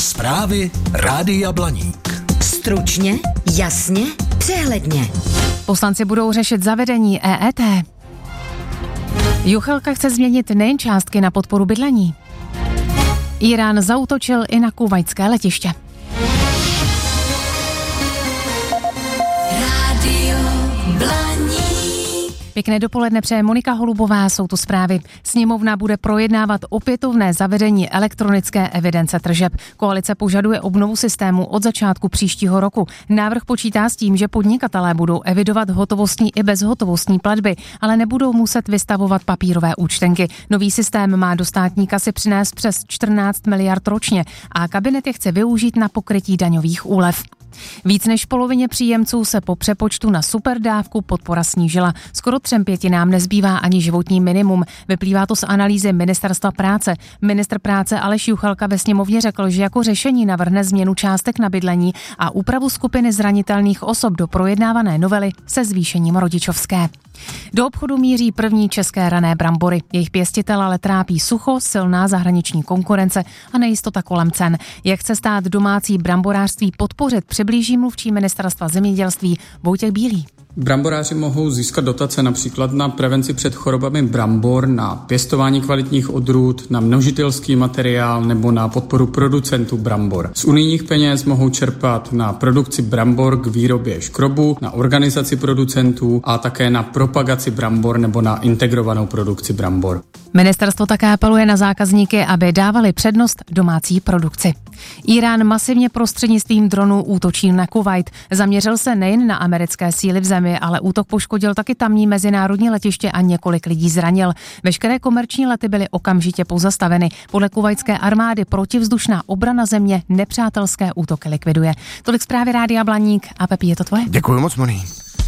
Zprávy Rádia Blaník. Stručně, jasně, přehledně. Poslanci budou řešit zavedení EET. Juchelka chce změnit nejen částky na podporu bydlení. Írán zaútočil i na kuvajtské letiště. Pěkné dopoledne přeje Monika Holubová, jsou tu zprávy. Sněmovna bude projednávat opětovné zavedení elektronické evidence tržeb. Koalice požaduje obnovu systému od začátku příštího roku. Návrh počítá s tím, že podnikatelé budou evidovat hotovostní i bezhotovostní platby, ale nebudou muset vystavovat papírové účtenky. Nový systém má do státní kasy přinést přes 14 miliard ročně a kabinet je chce využít na pokrytí daňových úlev. Víc než polovině příjemců se po přepočtu na superdávku podpora snížila. Skoro 3/5 nezbývá ani životní minimum. Vyplývá to z analýzy Ministerstva práce. Ministr práce Aleš Juchelka ve sněmovně řekl, že jako řešení navrhne změnu částek na bydlení a úpravu skupiny zranitelných osob do projednávané novely se zvýšením rodičovské. Do obchodu míří první české rané brambory. Jejich pěstitel ale trápí sucho, silná zahraniční konkurence a nejistota kolem cen. Jak chce stát domácí bramborářství podpořit, přiblíží mluvčí Ministerstva zemědělství Vojtěch Bílý. Bramboráři mohou získat dotace například na prevenci před chorobami brambor, na pěstování kvalitních odrůd, na množitelský materiál nebo na podporu producentů brambor. Z unijních peněz mohou čerpat na produkci brambor k výrobě škrobu, na organizaci producentů a také na propagaci brambor nebo na integrovanou produkci brambor. Ministerstvo také apeluje na zákazníky, aby dávali přednost domácí produkci. Írán masivně prostřednictvím dronů útočí na Kuvajt. Zaměřil se nejen na americké síly v zemi, ale útok poškodil taky tamní mezinárodní letiště a několik lidí zranil. Veškeré komerční lety byly okamžitě pozastaveny. Podle kuvajtské armády protivzdušná obrana země nepřátelské útoky likviduje. Tolik zprávy Rádia Blaník a Pepi, je to tvoje? Děkuji moc, Moni.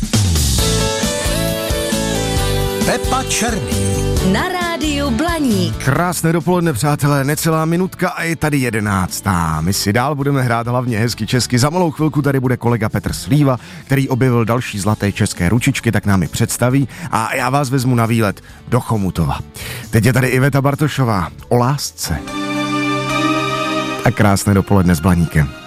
Pepa Černý. Na Rádiu Blaník. Krásné dopoledne, přátelé, necelá minutka a je tady 11. My si dál budeme hrát hlavně hezky česky. Za malou chvilku tady bude kolega Petr Slíva, který objevil další zlaté české ručičky, tak nám je představí a já vás vezmu na výlet do Chomutova. Teď je tady Iveta Bartošová o lásce. A krásné dopoledne s Blaníkem.